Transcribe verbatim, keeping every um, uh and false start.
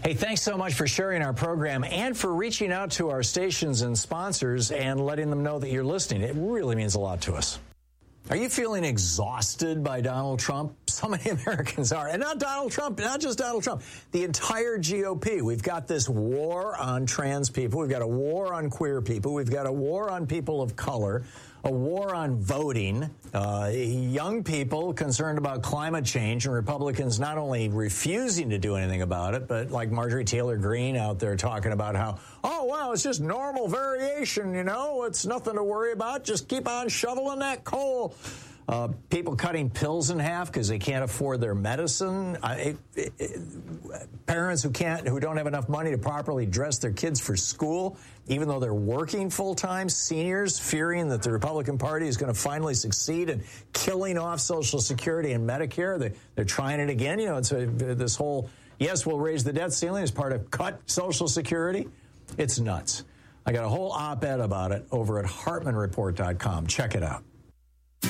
Hey, thanks so much for sharing our program and for reaching out to our stations and sponsors and letting them know that you're listening. It really means a lot to us. Are you feeling exhausted by Donald Trump? So many Americans are. And not Donald Trump, not just Donald Trump. The entire G O P. We've got this war on trans people. We've got a war on queer people. We've got a war on people of color. A war on voting. Uh, young people concerned about climate change, and Republicans not only refusing to do anything about it, but like Marjorie Taylor Greene out there talking about how, oh, well, it's just normal variation, you know, it's nothing to worry about. Just keep on shoveling that coal. Uh, people cutting pills in half because they can't afford their medicine. I, it, it, it, parents who can't, who don't have enough money to properly dress their kids for school, even though they're working full time. Seniors fearing that the Republican Party is going to finally succeed in killing off Social Security and Medicare. They, they're trying it again. You know, it's a, this whole, yes, we'll raise the debt ceiling as part of cut Social Security. It's nuts. I got a whole op-ed about it over at Hartman Report dot com. Check it out.